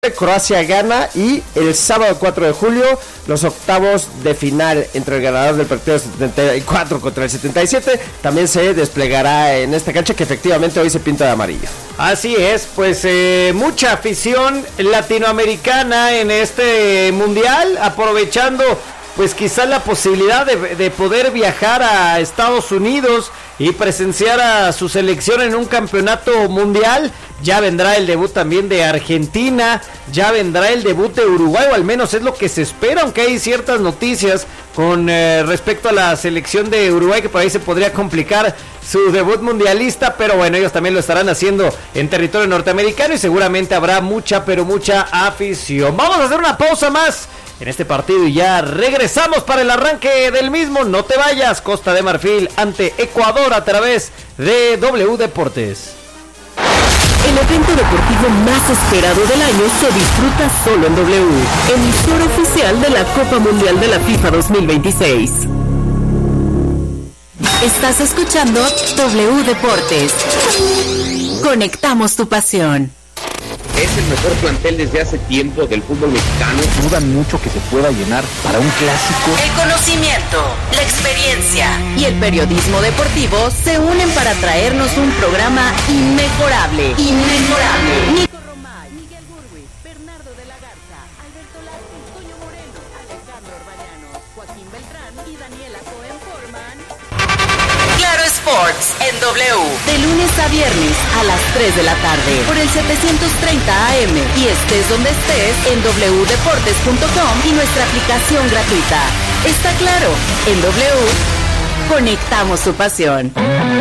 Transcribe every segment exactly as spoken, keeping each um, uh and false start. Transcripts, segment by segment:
Croacia gana y el sábado cuatro de julio los octavos de final entre el ganador del partido setenta y cuatro contra el setenta y siete también se desplegará en esta cancha que efectivamente hoy se pinta de amarillo. Así es, pues eh, mucha afición latinoamericana en este mundial, aprovechando pues quizás la posibilidad de, de poder viajar a Estados Unidos y presenciar a su selección en un campeonato mundial. Ya vendrá el debut también de Argentina, ya vendrá el debut de Uruguay, o al menos es lo que se espera, aunque hay ciertas noticias con eh, respecto a la selección de Uruguay, que por ahí se podría complicar su debut mundialista, pero bueno, ellos también lo estarán haciendo en territorio norteamericano y seguramente habrá mucha, pero mucha afición. Vamos a hacer una pausa más en este partido y ya regresamos para el arranque del mismo. No te vayas, Costa de Marfil ante Ecuador a través de W Deportes. El evento deportivo más esperado del año se disfruta solo en W, emisora oficial de la Copa Mundial de la FIFA dos mil veintiséis. Estás escuchando W Deportes. Conectamos tu pasión. Es el mejor plantel desde hace tiempo del fútbol mexicano. Dudan mucho que se pueda llenar para un clásico. El conocimiento, la experiencia y el periodismo deportivo se unen para traernos un programa inmejorable. Inmejorable. Nico Romay, Miguel Burwis, Bernardo de la Garza, Alberto Lati, Toño Moreno, Alejandro Orbañanos, Joaquín Beltrán y Daniela Cohen forman Claro Sports en W. De lunes a viernes a las tres de la tarde por el setecientos treinta A M y estés donde estés en w deportes punto com y nuestra aplicación gratuita. Está claro, en W conectamos tu pasión.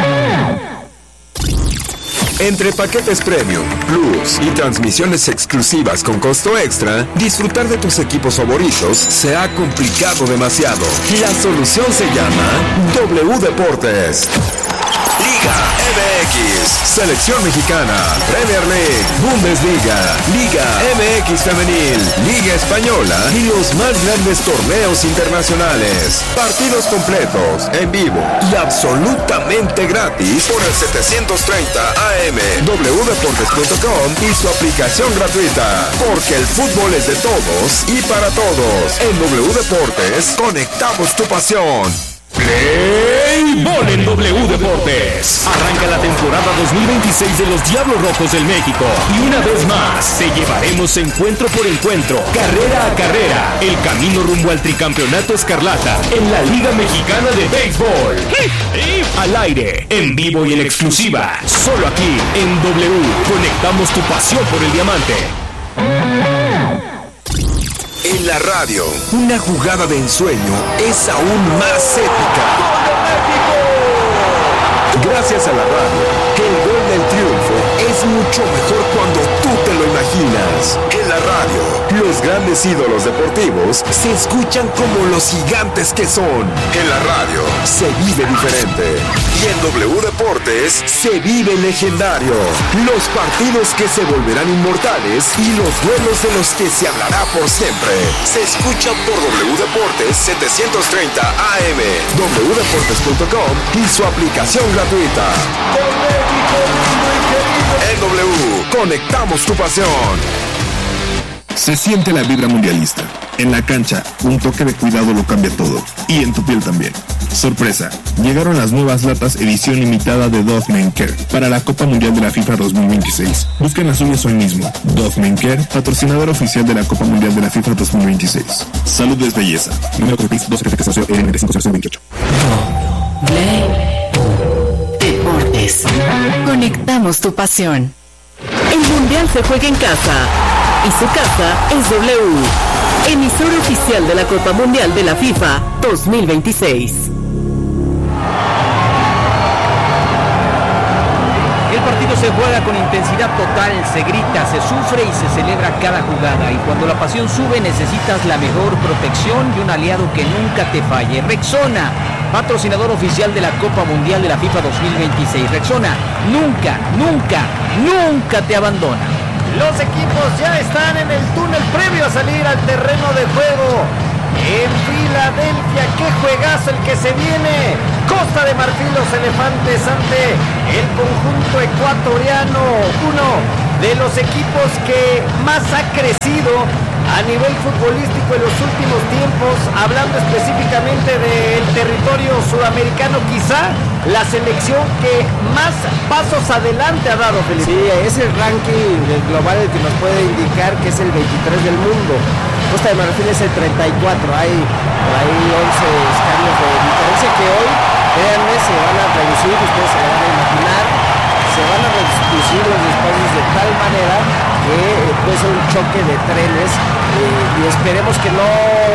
Entre paquetes Premium, Plus y transmisiones exclusivas con costo extra, disfrutar de tus equipos favoritos se ha complicado demasiado. La solución se llama W Deportes. Liga M X, Selección Mexicana, Premier League, Bundesliga, Liga M X Femenil, Liga Española y los más grandes torneos internacionales. Partidos completos, en vivo y absolutamente gratis por el setecientos treinta A M, w deportes punto com y su aplicación gratuita. Porque el fútbol es de todos y para todos. En W Deportes, conectamos tu pasión. Play Ball en W Deportes. Arranca la temporada dos mil veintiséis de los Diablos Rojos del México. Y una vez más, te llevaremos encuentro por encuentro, carrera a carrera, el camino rumbo al tricampeonato escarlata en la Liga Mexicana de Béisbol. Al aire, en vivo y en exclusiva, solo aquí en W. Conectamos tu pasión por el diamante. En la radio, una jugada de ensueño es aún más épica. Gracias a la radio, el gol del triunfo es mucho mejor cuando tú te lo imaginas. En la radio, los grandes ídolos deportivos se escuchan como los gigantes que son. En la radio, se vive diferente. Y en W Deportes, se vive legendario. Los partidos que se volverán inmortales y los duelos de los que se hablará por siempre. Se escuchan por W Deportes setecientos treinta A M, w deportes punto com y su aplicación gratuita. En W, conectamos tu pasión. Se siente la vibra mundialista. En la cancha, un toque de cuidado lo cambia todo. Y en tu piel también. Sorpresa, llegaron las nuevas latas edición limitada de Dove Men Care para la Copa Mundial de la FIFA dos mil veintiséis. Busquen las suyas hoy mismo. Dove Men Care, patrocinador oficial de la Copa Mundial de la FIFA dos mil veintiséis. Salud es belleza. Número de P I S doce F T socio E N cinco cero cero veintiocho. Deportes. Conectamos tu pasión. El Mundial se juega en casa. Y su casa es W. Emisora oficial de la Copa Mundial de la FIFA dos mil veintiséis. El partido se juega con intensidad total, se grita, se sufre y se celebra cada jugada. Y cuando la pasión sube necesitas la mejor protección y un aliado que nunca te falle. Rexona, patrocinador oficial de la Copa Mundial de la FIFA dos mil veintiséis. Rexona nunca, nunca, nunca te abandona. Los equipos ya están en el túnel previo a salir al terreno de juego. en Filadelfia. ¡Qué juegazo el que se viene! Costa de Marfil, los elefantes ante el conjunto ecuatoriano, uno de los equipos que más ha crecido a nivel futbolístico en los últimos tiempos, hablando específicamente del territorio sudamericano, quizá la selección que más pasos adelante ha dado, Felipe. Sí, es el ranking global el que nos puede indicar que es el veintitrés del mundo. Costa de Marfil es el treinta y cuatro, hay por ahí once escaños de diferencia que hoy, créanme, se van a reducir, ustedes se van a imaginar, se van a reducir los espacios de tal manera que eh, puede ser un choque de trenes eh, y esperemos que no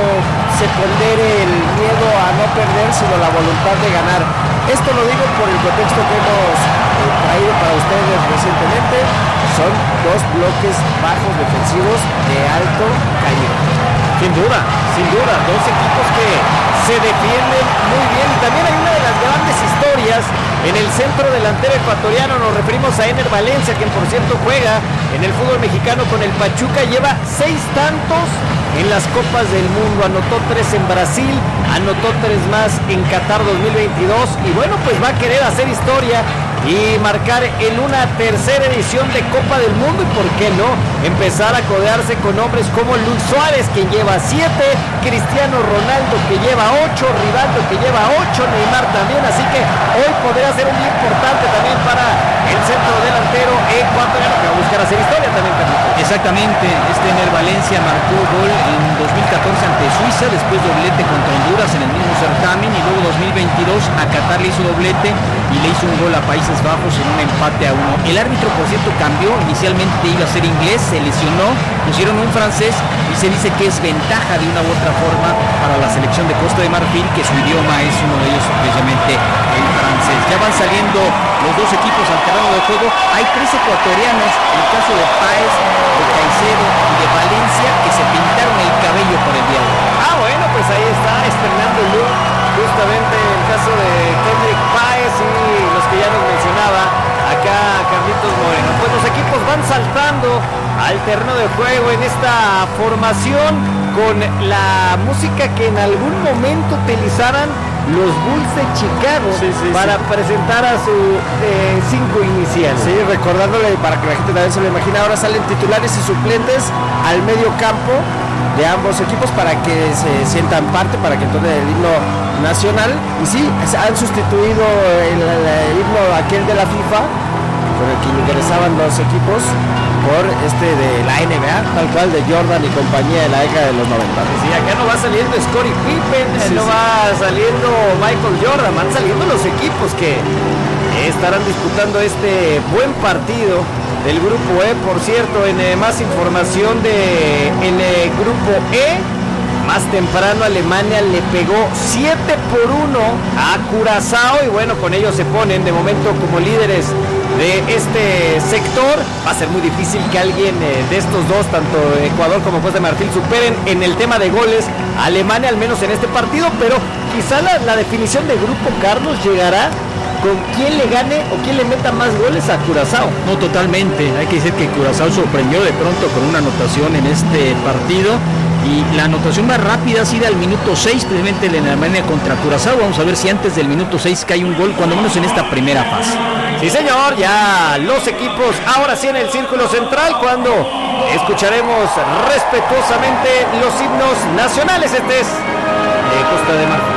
se pondere el miedo a no perder, sino la voluntad de ganar. Esto lo digo por el contexto que hemos eh, traído para ustedes recientemente. Son dos bloques bajos defensivos de alto calibre. Sin duda, sin duda, dos equipos que se defienden muy bien. Y también hay una de las grandes historias en el centro delantero ecuatoriano. Nos referimos a Ener Valencia, quien por cierto juega en el fútbol mexicano con el Pachuca. Lleva seis tantos en las Copas del Mundo. Anotó tres en Brasil, anotó tres más en Qatar dos mil veintidós. Y bueno, pues va a querer hacer historia y marcar en una tercera edición de Copa del Mundo, y por qué no empezar a codearse con hombres como Luis Suárez, que lleva siete, Cristiano Ronaldo, que lleva ocho, Rivaldo, que lleva ocho, Neymar también, así que hoy podría ser un día importante también para el centro delantero ecuatoriano, que va a buscar hacer historia también, Carlos. Exactamente, este Ener Valencia marcó gol en dos mil catorce ante Suiza, después doblete contra Honduras en el mismo certamen, y luego dos mil veintidós a Qatar le hizo doblete y le hizo un gol a Países Bajos en un empate a uno. El árbitro, por cierto, cambió, inicialmente iba a ser inglés, se lesionó, pusieron un francés y se dice que es ventaja de una u otra forma para la selección de Costa de Marfil, que su idioma es uno de ellos, precisamente el francés. Ya van saliendo los dos equipos al terreno de juego. Hay tres ecuatorianos, en el caso de Páez, de Caicedo y de Valencia, que se pintaron el cabello por el día de hoy. Ah, bueno, pues ahí está, estrenando el look, justamente el caso de Kendrick Páez y los que ya nos mencionaba acá Carlitos Moreno. Pues los equipos van saltando al terreno de juego en esta formación con la música que en algún momento utilizaran los Bulls de Chicago, sí, sí, para sí. presentar a su eh, cinco iniciales. Sí, recordándole para que la gente también se lo imagine, ahora salen titulares y suplentes al medio campo de ambos equipos para que se sientan parte, para que entonen el himno nacional. Y sí, han sustituido el, el himno aquel de la FIFA, con el que ingresaban los equipos, por este de la N B A, tal cual, de Jordan y compañía de la década de los noventa. Sí, acá no va saliendo Scottie Pippen, sí, no sí. va saliendo Michael Jordan, van saliendo los equipos que estarán disputando este buen partido del grupo E. Por cierto, en eh, más información de en el grupo E, más temprano Alemania le pegó siete por uno a Curazao, y bueno, con ellos se ponen de momento como líderes de este sector. Va a ser muy difícil que alguien eh, de estos dos, tanto Ecuador como Costa de Marfil, superen en el tema de goles a Alemania, al menos en este partido, pero quizá la, la definición de grupo, Carlos, llegará con quién le gane o quién le meta más goles a Curazao. No, totalmente, hay que decir que Curazao sorprendió de pronto con una anotación en este partido, y la anotación más rápida ha sido al minuto seis, precisamente en Alemania contra Curazao. Vamos a ver si antes del minuto seis cae un gol, cuando menos en esta primera fase. Sí, señor, ya los equipos ahora sí en el círculo central, cuando escucharemos respetuosamente los himnos nacionales. Este es de Costa de Marfil.